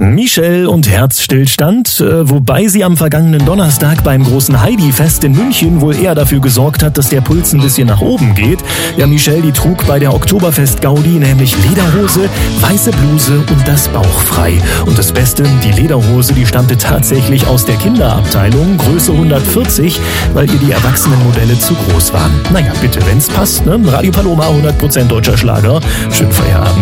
Michelle und Herzstillstand, wobei sie am vergangenen Donnerstag beim großen Heidi-Fest in München wohl eher dafür gesorgt hat, dass der Puls ein bisschen nach oben geht. Ja, Michelle, die trug bei der Oktoberfest-Gaudi nämlich Lederhose, weiße Bluse und das Bauch frei. Und das Beste, die Lederhose, die stammte tatsächlich aus der Kinderabteilung, Größe 140, weil ihr die Erwachsenenmodelle zu groß waren. Naja, bitte, wenn's passt, ne? Radio Paloma, 100% deutscher Schlager. Schönen Feierabend.